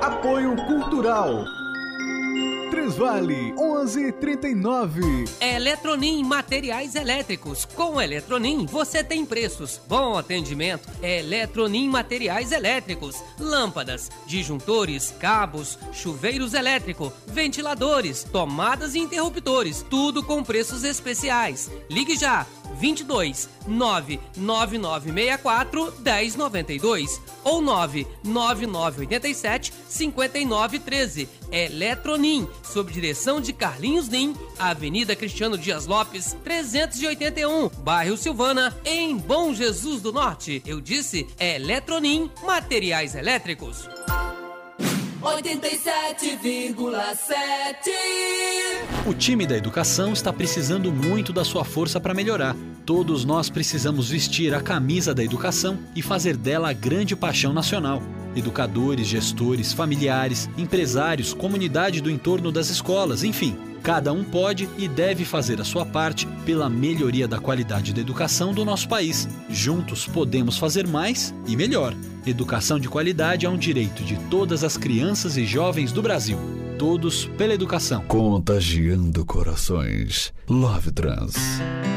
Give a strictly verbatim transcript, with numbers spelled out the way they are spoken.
Apoio Cultural. Transvale onze trinta e nove. Eletronim Materiais Elétricos. Com Eletronim você tem preços, bom atendimento. Eletronim Materiais Elétricos. Lâmpadas, disjuntores, cabos, chuveiros elétricos, ventiladores, tomadas e interruptores. Tudo com preços especiais. Ligue já. vinte e dois, nove nove nove seis quatro, um zero nove dois ou nove nove nove oito sete, cinco nove um três. Eletronim, sob direção de Carlinhos Nim, Avenida Cristiano Dias Lopes, trezentos e oitenta e um, bairro Silvana, em Bom Jesus do Norte. Eu disse Eletronim Materiais Elétricos. oitenta e sete vírgula sete. O time da educação está precisando muito da sua força para melhorar. Todos nós precisamos vestir a camisa da educação e fazer dela a grande paixão nacional. Educadores, gestores, familiares, empresários, comunidade do entorno das escolas, enfim, cada um pode e deve fazer a sua parte pela melhoria da qualidade da educação do nosso país. Juntos podemos fazer mais e melhor. Educação de qualidade é um direito de todas as crianças e jovens do Brasil. Todos pela educação. Contagiando corações. Love Trans.